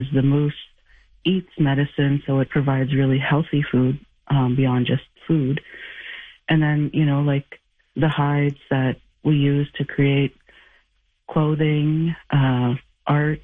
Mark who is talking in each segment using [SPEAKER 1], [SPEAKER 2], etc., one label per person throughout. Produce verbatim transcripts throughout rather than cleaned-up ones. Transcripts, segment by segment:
[SPEAKER 1] The moose eats medicine, so it provides really healthy food um, beyond just food. And then, you know, like the hides that we use to create clothing, uh, arts,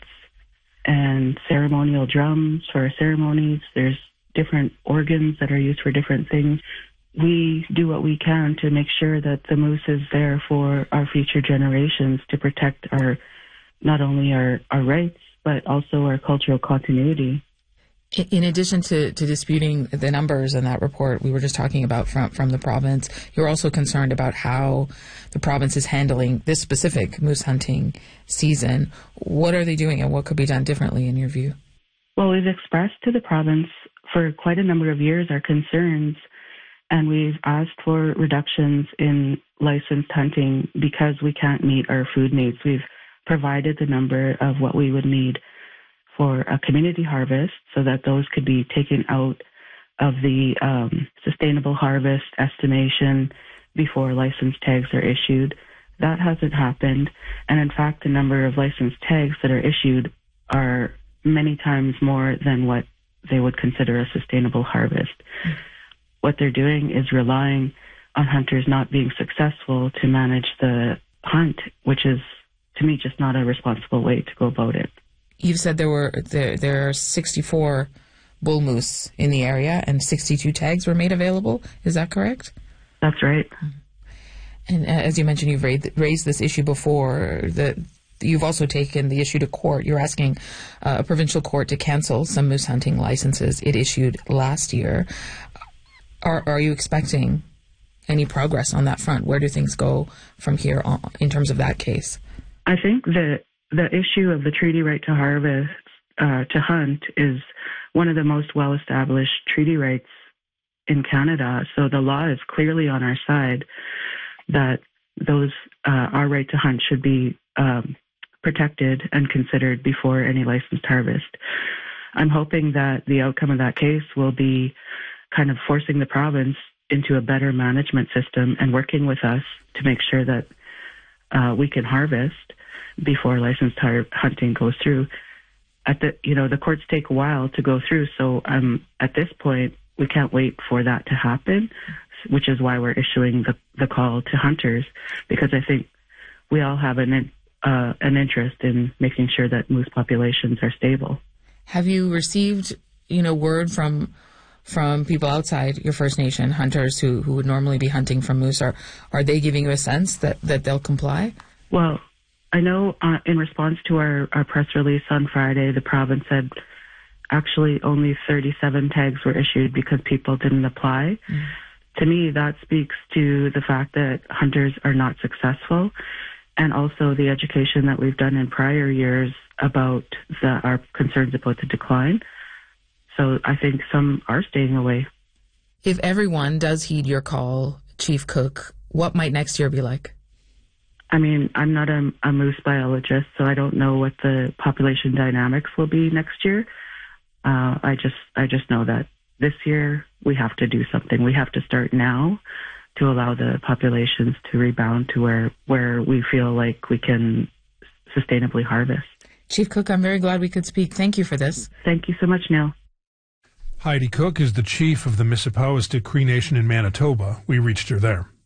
[SPEAKER 1] and ceremonial drums for our ceremonies. There's different organs that are used for different things. We do what we can to make sure that the moose is there for our future generations to protect our, not only our, our rights, but also our cultural continuity.
[SPEAKER 2] In addition to, to disputing the numbers in that report we were just talking about from, from the province, you're also concerned about how the province is handling this specific moose hunting season. What are they doing and what could be done differently in your view?
[SPEAKER 1] Well, we've expressed to the province for quite a number of years our concerns, and we've asked for reductions in licensed hunting because we can't meet our food needs. We've provided the number of what we would need for a community harvest so that those could be taken out of the um, sustainable harvest estimation before license tags are issued. That hasn't happened. And in fact, the number of license tags that are issued are many times more than what they would consider a sustainable harvest. Mm-hmm. What they're doing is relying on hunters not being successful to manage the hunt, which is, to me, just not a responsible way to go about it.
[SPEAKER 2] You've said there were there, there are sixty-four bull moose in the area and sixty-two tags were made available. Is that correct?
[SPEAKER 1] That's right.
[SPEAKER 2] And as you mentioned, you've raised, raised this issue before. The, you've also taken the issue to court. You're asking uh, a provincial court to cancel some moose hunting licenses it issued last year. Are, are you expecting any progress on that front? Where do things go from here on, in terms of that case?
[SPEAKER 1] I think that the issue of the treaty right to harvest, uh, to hunt, is one of the most well-established treaty rights in Canada. So the law is clearly on our side that those uh, our right to hunt should be um, protected and considered before any licensed harvest. I'm hoping that the outcome of that case will be kind of forcing the province into a better management system and working with us to make sure that uh, we can harvest before licensed hunting goes through. At the, you know, the courts take a while to go through, so um, at this point, we can't wait for that to happen, which is why we're issuing the, the call to hunters, because I think we all have an uh, an interest in making sure that moose populations are stable.
[SPEAKER 2] Have you received, you know, word from from people outside your First Nation hunters who, who would normally be hunting from moose? Are are they giving you a sense that, that they'll comply?
[SPEAKER 1] Well, I know uh, in response to our, our press release on Friday, the province said actually only thirty-seven tags were issued because people didn't apply. Mm. To me, that speaks to the fact that hunters are not successful, and also the education that we've done in prior years about the, our concerns about the decline. So I think some are staying away.
[SPEAKER 2] If everyone does heed your call, Chief Cook, what might next year be like?
[SPEAKER 1] I mean, I'm not a, a moose biologist, so I don't know what the population dynamics will be next year. Uh, I just, I just know that this year we have to do something. We have to start now to allow the populations to rebound to where, where we feel like we can sustainably harvest.
[SPEAKER 2] Chief Cook, I'm very glad we could speak. Thank you for this.
[SPEAKER 1] Thank you so much, Neil.
[SPEAKER 3] Heidi Cook is the chief of the Mississipauwastuk Cree Nation in Manitoba. We reached her there.